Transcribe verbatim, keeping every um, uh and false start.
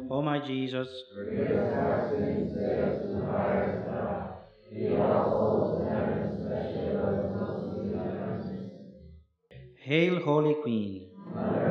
O my Jesus, forgive us our sins, save us from the fire of hell. Lead all souls to heaven, especially those most in need of thy mercy. Hail, Holy Queen. Mother